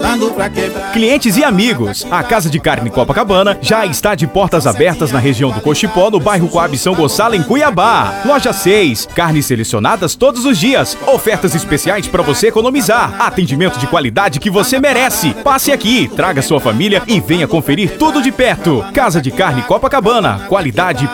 botando pra quebrar. Clientes e amigos, a Casa de Carne Copacabana já está de portas abertas na região do Cochipó, no bairro Coab São Gonçalo, em Cuiabá. Loja 6, carnes selecionadas todos os dias, ofertas especiais para você economizar, atendimento de qualidade que você merece. Passe aqui, traga sua família e venha conferir tudo de perto. Casa de Carne Copacabana, qualidade